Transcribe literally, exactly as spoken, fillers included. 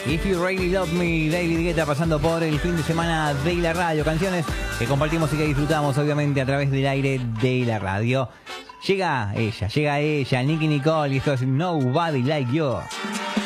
If You Really Love Me, David Guetta pasando por el fin de semana de la radio. Canciones que compartimos y que disfrutamos obviamente a través del aire de la radio. Llega ella, llega ella, Nicki Nicole, y esto es Nobody Like You.